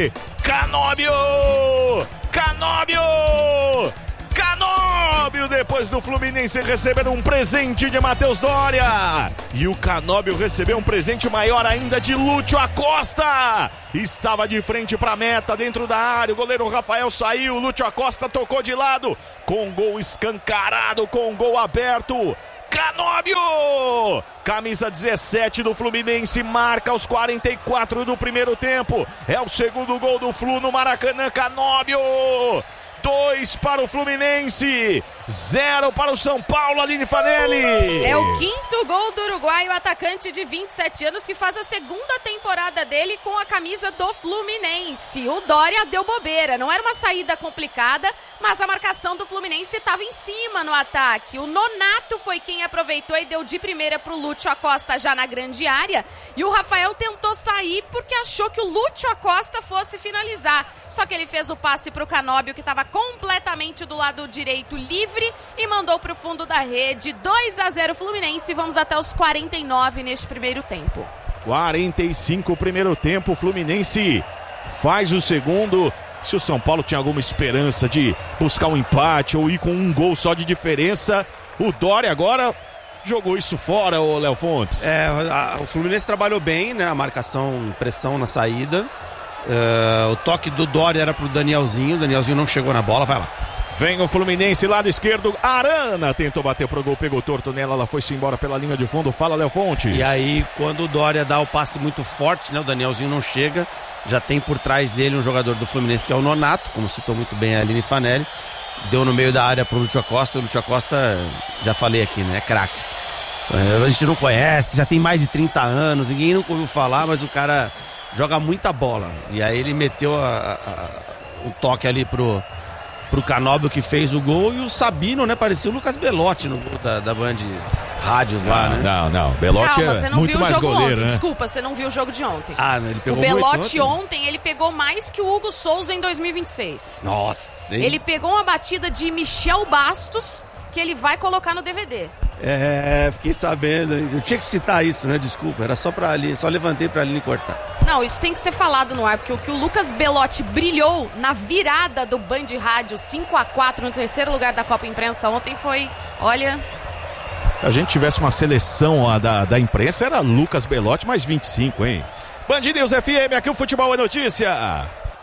Fluminense. Canóbio! Depois do Fluminense receber um presente de Matheus Doria. E o Canóbio recebeu um presente maior ainda de Lúcio Acosta. Estava de frente para a meta, dentro da área. O goleiro Rafael saiu, Lúcio Acosta tocou de lado. Com gol escancarado, com gol aberto. Canóbio! Camisa 17 do Fluminense, marca aos 44 do primeiro tempo. É o segundo gol do Flu no Maracanã. Canóbio! 2 para o Fluminense, 0 para o São Paulo, Aline Fanelli. É o quinto gol do uruguaio, atacante de 27 anos, que faz a segunda temporada dele com a camisa do Fluminense. O Doria deu bobeira, não era uma saída complicada, mas a marcação do Fluminense estava em cima no ataque. O Nonato foi quem aproveitou e deu de primeira para o Lúcio Acosta já na grande área. E o Rafael tentou sair porque achou que o Lúcio Acosta fosse finalizar. Só que ele fez o passe para o Canóbio, que estava completamente do lado direito livre, e mandou para o fundo da rede. 2-0 Fluminense. Vamos até os 49 neste primeiro tempo. 45 o primeiro tempo. Fluminense faz o segundo. Se o São Paulo tinha alguma esperança de buscar um empate ou ir com um gol só de diferença, o Doria agora jogou isso fora, ô Léo Fontes. O Fluminense trabalhou bem, né? A marcação, pressão na saída. O toque do Doria era pro Danielzinho. O Danielzinho não chegou na bola, vai lá. Vem o Fluminense, lado esquerdo. Arana tentou bater pro gol, pegou torto nela. Ela foi-se embora pela linha de fundo. Fala, Léo Fontes. E aí, quando o Doria dá o passe muito forte, né? O Danielzinho não chega. Já tem por trás dele um jogador do Fluminense, que é o Nonato, como citou muito bem a Aline Fanelli. Deu no meio da área pro Lúcio Acosta. O Lúcio Acosta, já falei aqui, né? É craque. A gente não conhece, já tem mais de 30 anos. Ninguém nunca ouviu falar, mas o cara joga muita bola. E aí ele meteu o toque ali pro Canóbio, que fez o gol. E o Sabino, né? Parecia o Lucas Belotti no gol da Band Rádios lá, né? Não. Belotti é muito mais goleiro, ontem, né? Desculpa, você não viu o jogo de ontem. Ele pegou o Belotti ontem, ele pegou mais que o Hugo Souza em 2026. Nossa, hein? Ele pegou uma batida de Michel Bastos, que ele vai colocar no DVD. Fiquei sabendo. Eu tinha que citar isso, né? Desculpa, era só pra ali, só levantei pra Aline cortar. Não, isso tem que ser falado no ar, porque o que o Lucas Belotti brilhou na virada do Band Rádio 5-4 no terceiro lugar da Copa Imprensa ontem foi, olha... Se a gente tivesse uma seleção da imprensa, era Lucas Belotti mais 25, hein? Band News FM, aqui o futebol é notícia.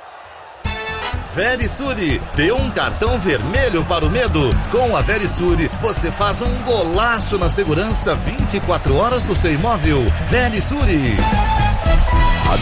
Verisure, dê um cartão vermelho para o medo. Com a Verisure, você faz um golaço na segurança 24 horas do seu imóvel. Verisure. A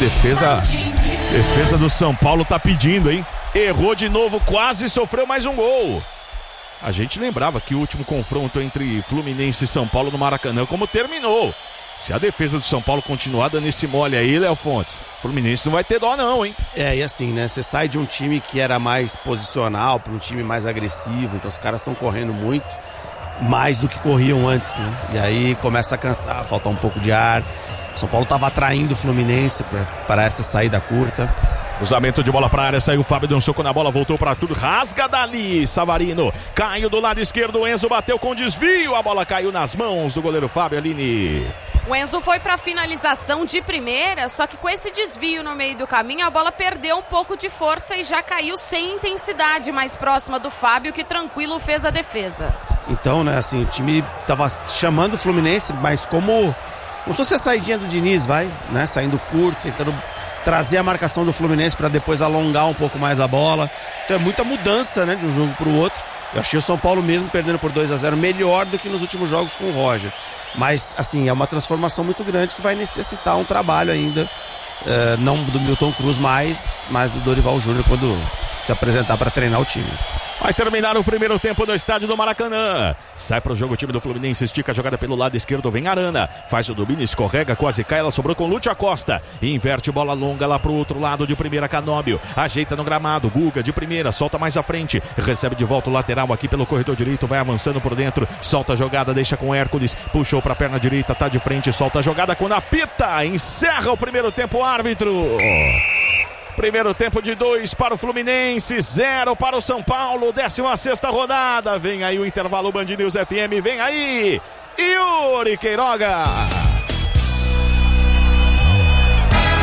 defesa do São Paulo tá pedindo, hein? Errou de novo, quase sofreu mais um gol. A gente lembrava que o último confronto entre Fluminense e São Paulo no Maracanã, como terminou. Se a defesa do São Paulo continuar dando esse mole aí, Léo Fontes, Fluminense não vai ter dó não, hein? E assim, né, você sai de um time que era mais posicional para um time mais agressivo, então os caras estão correndo muito, mais do que corriam antes, né? E aí começa a cansar, falta um pouco de ar. São Paulo estava atraindo o Fluminense para essa saída curta. Cruzamento de bola para a área, saiu o Fábio, deu um soco na bola, voltou para tudo, rasga dali, Savarino, caiu do lado esquerdo, o Enzo bateu com desvio, a bola caiu nas mãos do goleiro Fábio, Aline. O Enzo foi para finalização de primeira, só que com esse desvio no meio do caminho, a bola perdeu um pouco de força e já caiu sem intensidade, mais próxima do Fábio, que tranquilo fez a defesa. Então, né, assim, o time tava chamando o Fluminense, mas como se fosse a saidinha do Diniz, né, saindo curto, tentando trazer a marcação do Fluminense para depois alongar um pouco mais a bola. Então é muita mudança, né, de um jogo para o outro. Eu achei o São Paulo mesmo perdendo por 2-0 melhor do que nos últimos jogos com o Roger. Mas, assim, é uma transformação muito grande que vai necessitar um trabalho ainda, não do Milton Cruz, mas do Dorival Júnior quando se apresentar para treinar o time. Vai terminar o primeiro tempo no estádio do Maracanã. Sai para o jogo o time do Fluminense, estica a jogada pelo lado esquerdo, vem Arana, faz o domínio, escorrega, quase cai, ela sobrou com Lúcio Acosta, inverte bola longa lá pro outro lado de primeira, Canóbio, ajeita no gramado, Guga de primeira, solta mais à frente, recebe de volta o lateral aqui pelo corredor direito, vai avançando por dentro, solta a jogada, deixa com Hércules, puxou para a perna direita, tá de frente, solta a jogada quando apita, encerra o primeiro tempo, árbitro. Primeiro tempo de 2 para o Fluminense, 0 para o São Paulo, 16ª rodada. Vem aí o intervalo Band News FM, vem aí Yuri Queiroga.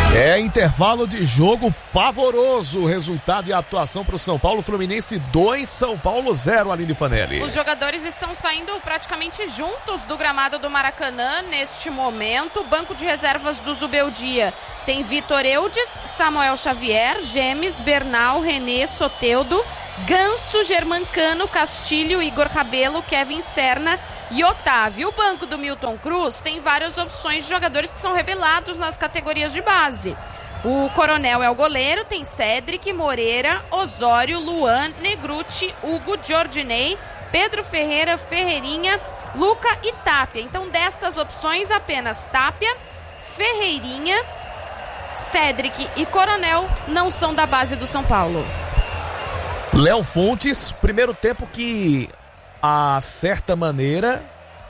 Intervalo de jogo pavoroso, resultado e atuação para o São Paulo. Fluminense 2, São Paulo 0, Aline Fanelli. Os jogadores estão saindo praticamente juntos do gramado do Maracanã neste momento. O banco de reservas do Zubeldia tem Vitor Eudes, Samuel Xavier, Gemes, Bernal, René, Soteldo, Ganso, Germancano, Castilho, Igor Rabelo, Kevin Serna e Otávio. O banco do Milton Cruz tem várias opções de jogadores que são revelados nas categorias de base. O Coronel é o goleiro, tem Cédric, Moreira, Osório, Luan, Negruti, Hugo, Giordinei, Pedro Ferreira, Ferreirinha, Luca e Tapia. Então, destas opções, apenas Tapia, Ferreirinha, Cédric e Coronel não são da base do São Paulo. Léo Fontes, primeiro tempo que a certa maneira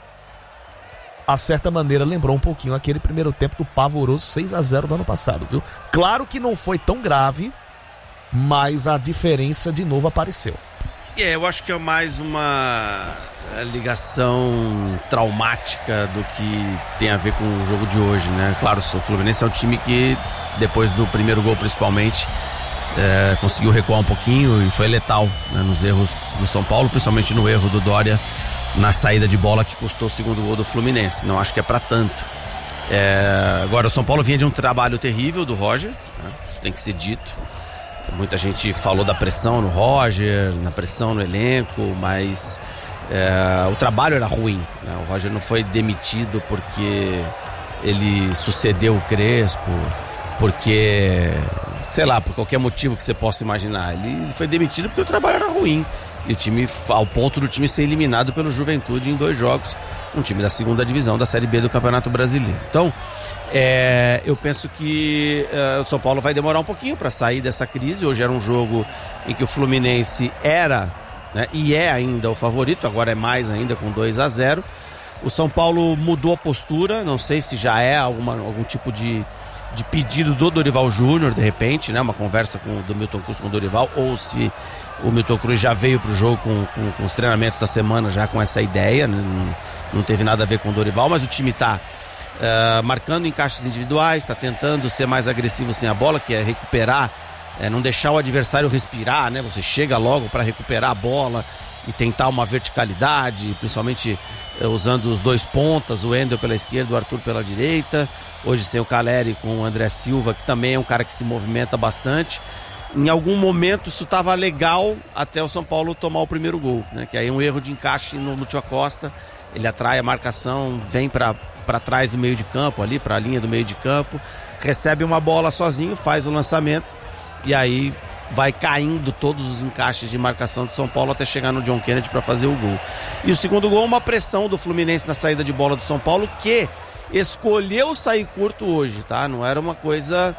lembrou um pouquinho aquele primeiro tempo do pavoroso 6-0 do ano passado, viu? Claro que não foi tão grave, mas a diferença de novo apareceu. Eu acho que é mais uma ligação traumática do que tem a ver com o jogo de hoje, né? Claro, o Fluminense é um time que, depois do primeiro gol principalmente, conseguiu recuar um pouquinho e foi letal, né, nos erros do São Paulo, principalmente no erro do Dória na saída de bola que custou o segundo gol do Fluminense. Não acho que é pra tanto. Agora, o São Paulo vinha de um trabalho terrível do Roger, né? Isso tem que ser dito. Muita gente falou da pressão no Roger, na pressão no elenco, mas o trabalho era ruim, né? O Roger não foi demitido porque ele sucedeu o Crespo, porque, sei lá, por qualquer motivo que você possa imaginar. Ele foi demitido porque o trabalho era ruim. E o time, ao ponto do time ser eliminado pelo Juventude em 2 jogos, um time da segunda divisão da Série B do Campeonato Brasileiro. Então, eu penso que o São Paulo vai demorar um pouquinho para sair dessa crise. Hoje era um jogo em que o Fluminense era, né, e é ainda o favorito, agora é mais ainda com 2-0. O São Paulo mudou a postura, não sei se já é algum tipo de pedido do Dorival Júnior, de repente, né, uma conversa do Milton Cruz com o Dorival, ou se o Milton Cruz já veio pro jogo com os treinamentos da semana já com essa ideia, né? Não teve nada a ver com o Dorival, mas o time tá marcando encaixes individuais, tá tentando ser mais agressivo sem a bola, que é recuperar, não deixar o adversário respirar, né? Você chega logo para recuperar a bola e tentar uma verticalidade, principalmente usando os 2 pontas, o Wendel pela esquerda, o Arthur pela direita. Hoje sem o Caleri com o André Silva, que também é um cara que se movimenta bastante. Em algum momento isso estava legal até o São Paulo tomar o primeiro gol, né? Que aí é um erro de encaixe no Lúcio Acosta, ele atrai a marcação, vem para trás do meio de campo, ali para a linha do meio de campo, recebe uma bola sozinho, faz o lançamento e aí vai caindo todos os encaixes de marcação de São Paulo até chegar no John Kennedy para fazer o gol. E o segundo gol, uma pressão do Fluminense na saída de bola do São Paulo, que escolheu sair curto hoje, tá? Não era uma coisa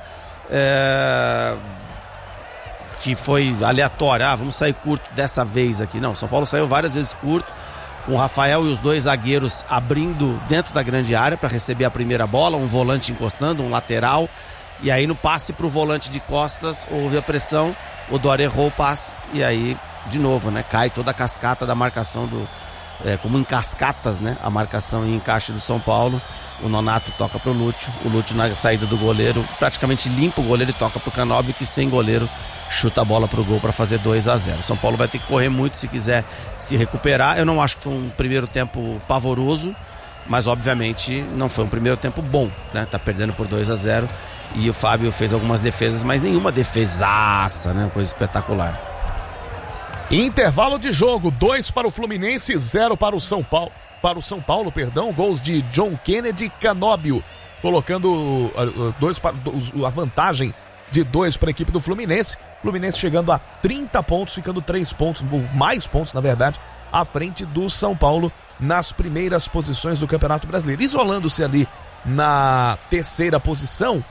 que foi aleatória, vamos sair curto dessa vez aqui. Não, São Paulo saiu várias vezes curto, com o Rafael e os 2 zagueiros abrindo dentro da grande área para receber a primeira bola, um volante encostando, um lateral, e aí no passe para o volante de costas houve a pressão, o Dória errou o passe, e aí de novo, né, cai toda a cascata da marcação como em cascatas, né, a marcação e encaixe do São Paulo. O Nonato toca pro Lúcio, o Lúcio na saída do goleiro praticamente limpa o goleiro e toca pro Canóbio, que sem goleiro chuta a bola pro gol para fazer 2-0. São Paulo vai ter que correr muito se quiser se recuperar. Eu não acho que foi um primeiro tempo pavoroso, mas obviamente não foi um primeiro tempo bom, né? Tá perdendo por 2-0 e o Fábio fez algumas defesas, mas nenhuma defesaça, né? Coisa espetacular. Intervalo de jogo, 2 para o Fluminense, 0 para o São Paulo. Gols de John Kennedy e Canóbio, colocando a vantagem de 2 para a equipe do Fluminense. Fluminense chegando a 30 pontos, ficando 3 pontos, mais pontos na verdade, à frente do São Paulo nas primeiras posições do Campeonato Brasileiro. Isolando-se ali na 3ª posição,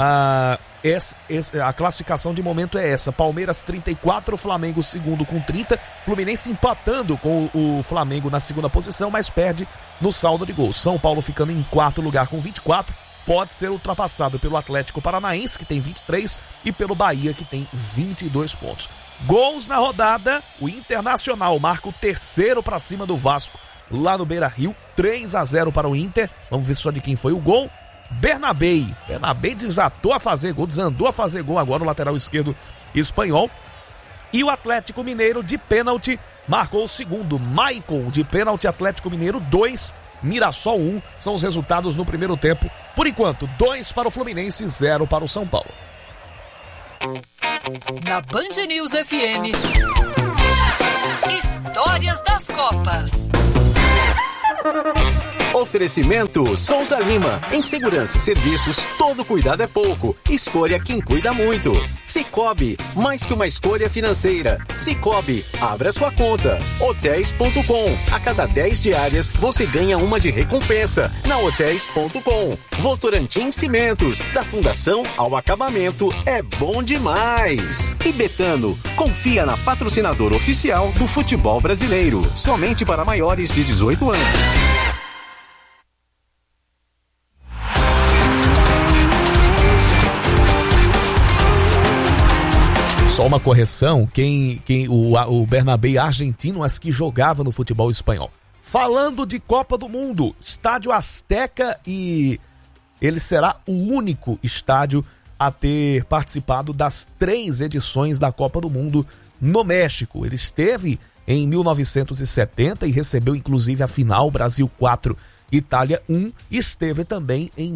a classificação de momento é essa: Palmeiras 34, Flamengo segundo com 30, Fluminense empatando com o Flamengo na 2ª posição, mas perde no saldo de gols. São Paulo ficando em 4º lugar com 24, pode ser ultrapassado pelo Atlético Paranaense, que tem 23, e pelo Bahia, que tem 22 pontos. Gols na rodada: o Internacional marca o 3º para cima do Vasco lá no Beira-Rio, 3-0 para o Inter. Vamos ver só de quem foi o gol. Bernabé desandou a fazer gol agora, o lateral esquerdo espanhol. E o Atlético Mineiro de pênalti marcou o segundo. Maicon de pênalti, Atlético Mineiro 2, Mirassol 1. São os resultados no primeiro tempo. Por enquanto, 2 para o Fluminense, 0 para o São Paulo. Na Band News FM, Histórias das Copas. Oferecimento Souza Lima. Em segurança e serviços, todo cuidado é pouco. Escolha quem cuida muito. Cicobi, mais que uma escolha financeira. Cicobi, abra sua conta. Hotéis.com. A cada 10 diárias, você ganha uma de recompensa. Na Hotéis.com. Votorantim Cimentos. Da fundação ao acabamento, é bom demais. E Betano, confia na patrocinadora oficial do futebol brasileiro. Somente para maiores de 18 anos. Só uma correção, o Bernabé argentino, mas que jogava no futebol espanhol. Falando de Copa do Mundo, Estádio Azteca, e ele será o único estádio a ter participado das 3 edições da Copa do Mundo no México. Ele esteve em 1970 e recebeu inclusive a final, Brasil 4, Itália 1, esteve também em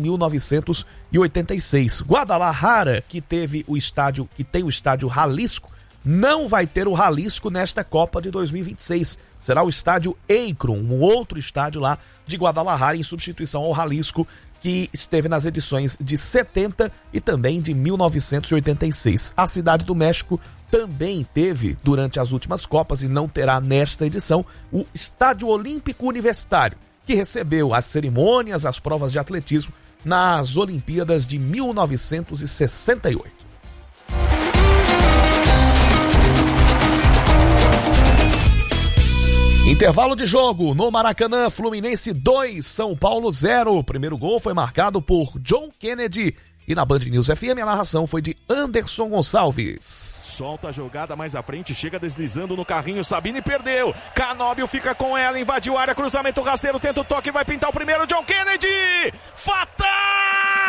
1986. Guadalajara, que tem o estádio Jalisco, não vai ter o Jalisco nesta Copa de 2026. Será o estádio Akron, um outro estádio lá de Guadalajara, em substituição ao Jalisco, que esteve nas edições de 70 e também de 1986. A Cidade do México também teve, durante as últimas Copas, e não terá nesta edição, o Estádio Olímpico Universitário, que recebeu as cerimônias, as provas de atletismo nas Olimpíadas de 1968. Intervalo de jogo no Maracanã, Fluminense 2, São Paulo 0. O primeiro gol foi marcado por John Kennedy. E na Band News FM a narração foi de Anderson Gonçalves. Solta a jogada mais à frente, chega deslizando no carrinho, Sabine perdeu. Canóbio fica com ela, invadiu a área, cruzamento rasteiro, tenta o toque, vai pintar o primeiro, John Kennedy! Fatal!